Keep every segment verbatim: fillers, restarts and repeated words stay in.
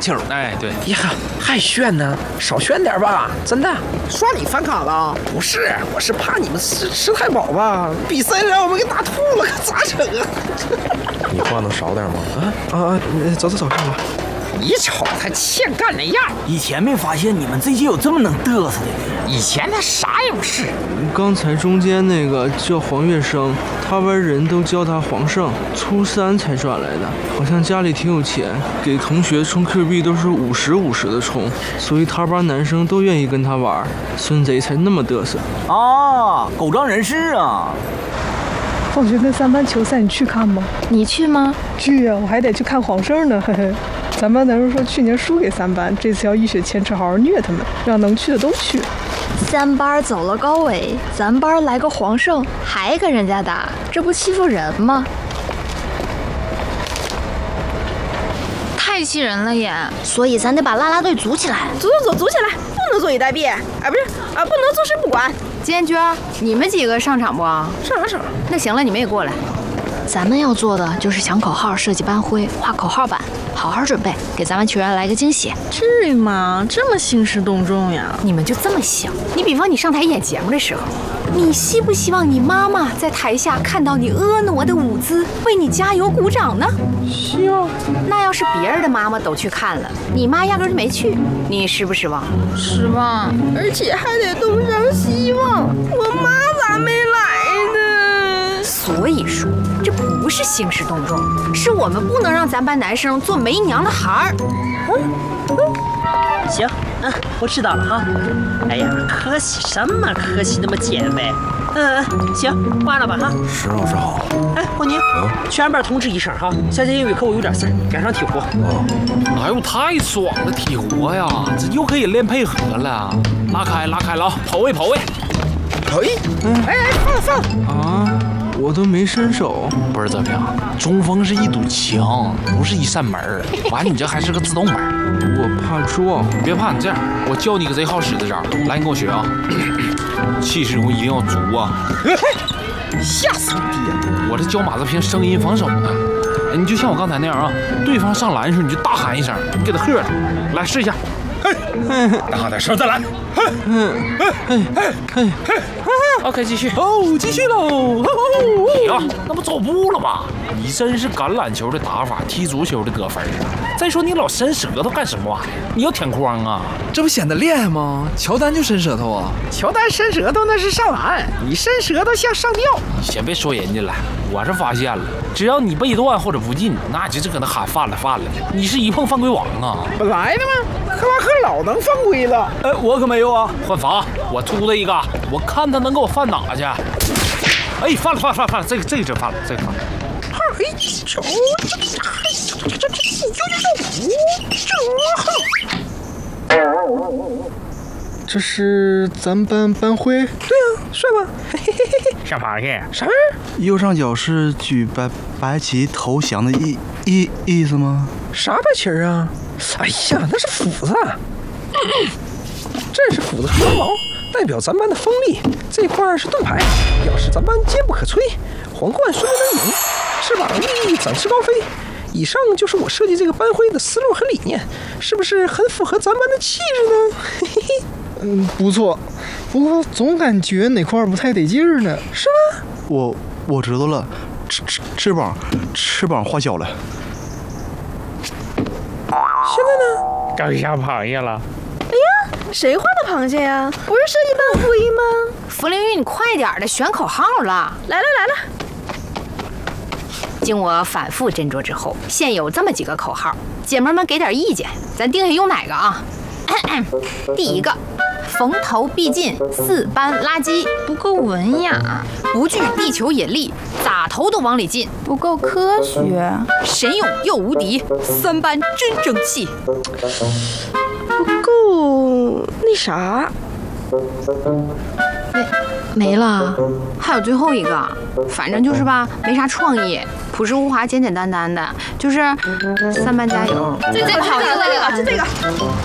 球。 哎，对呀，还炫呢，少炫点吧，真的。 刷你饭卡了？ 不是，我是怕你们吃吃太饱吧，比赛让我们给打吐了，可咋整啊？ 你话能少点吗？ 啊啊，走走走，上吧。 你瞅他欠干那样， 以前没发现你们这届有这么能嘚瑟的人。 以前他啥也不是。 刚才中间那个叫黄月生，他班人都叫他黄胜，初三才转来的，好像家里挺有钱，给同学充 Q 币都是五十五十的充，所以他班男生都愿意跟他玩，孙贼才那么嘚瑟。 啊，狗仗人势啊！ 放学跟三班球赛，你去看吗？ 你去吗？ 去呀、啊，我还得去看黄胜呢，嘿嘿。咱班男生说去年输给三班，这次要一雪前耻，好好虐他们，让能去的都去。 三班走了高伟，咱班来个黄胜，还跟人家打，这不欺负人吗？ 太气人了也！ 所以咱得把啦啦队组起来。 组组组，组起来，不能坐以待毙。哎，不是啊，不能坐视不管。 建军，你们几个上场不？ 上啥场？ 那行了，你们也过来。 咱们要做的就是想口号、设计班徽、画口号板，好好准备，给咱们球员来个惊喜。 至于吗？这么兴师动众呀？你们就这么想？你比方你上台演节目的时候，你希不希望你妈妈在台下看到你婀娜的舞姿，为你加油鼓掌呢？ 希望。 那要是别人的妈妈都去看了，你妈压根就没去，你失不失望？ 失望，而且还得东张西望。我妈咋没来呢？ 所以说，这不是兴师动众，是我们不能让咱班男生做没娘的孩儿。 嗯嗯，行，嗯，我知道了哈。哎呀，可惜什么可惜那么简呗。嗯嗯，行，挂了吧哈。 石老师好。 哎，霍尼，嗯、全班通知一声哈，下节英语课我有点事儿，赶上体活。 哦， 哪有太爽了体活呀？这又可以练配合了。拉开，拉开了啊！跑位，跑位。 哎， 嗯， 哎哎，放了放了。 啊，我都没伸手。 不是泽平，中锋是一堵墙，不是一扇门。完，你这还是个自动门。 我怕撞。 你别怕，你这样，我教你个贼好使的招。来，你跟我学啊！气势功一定要足啊！ 吓死我爹！ 我这教马泽平声音防守呢。你就像我刚才那样啊，对方上篮的时候你就大喊一声，你给他喝了。来试一下。嘿，大点声再来。嘿，嘿，嘿，嘿，嘿。OK， 继续。 哦，继续喽。 你呀，那不走步了吗？你真是橄榄球的打法，踢足球的得分啊！再说你老伸舌头干什么玩意儿？你要舔筐啊？ 这不显得厉害吗？乔丹就伸舌头啊！ 乔丹伸舌头那是上篮，你伸舌头像上吊。 你先别说人家了，我是发现了，只要你背断或者不进，那就是搁那喊犯了犯了的。你是一碰犯规王啊！ 本来的吗？克拉克老能犯规了。 哎，我可没有啊！ 换罚，我突他一个，我看他能给我犯哪去？哎，犯了犯了犯了犯了，这个这个真犯了，这个犯了。 嘿，球，这这这这这这这是咱班班徽。对啊，帅吧？嘿嘿嘿嘿。 上螃蟹啥玩意儿？ 右上角是举白白旗投降的意意意思吗？ 啥白旗啊？哎呀，那是斧子。这是斧子和长矛，代表咱班的锋利。这块是盾牌，表示咱班坚不可摧。皇冠说明能赢，翅膀熠熠展翅高飞。以上就是我设计这个班徽的思路和理念，是不是很符合咱班的气质呢？嘿嘿嘿。 嗯，不错，不过总感觉哪块不太得劲儿呢？ 是吗？ 我我知道了，翅翅翅膀翅膀画小了。 现在呢？ 刚下螃蟹了。 哎呀，谁画的螃蟹呀？不是设计班徽吗？ 茯苓鱼，你快点的，选口号了。 来了来了。 经我反复斟酌之后，现有这么几个口号，姐妹们给点意见，咱定下用哪个啊？第一个，逢头必进，四班垃圾， 不够文雅； 不惧地球引力，咋投都往里进， 不够科学； 神勇又无敌，三班真争气。 不够那啥。 没没了， 还有最后一个，反正就是吧，没啥创意，朴实无华，简简单单的，就是三班加油。 这这个好，这个这这个。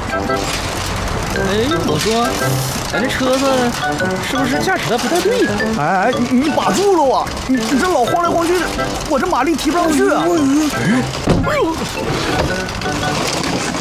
哎，我说，咱这车子是不是驾驶的不太对呀？ 哎哎，你你把住了我！你你这老晃来晃去，我这马力提不上去啊！哎呦！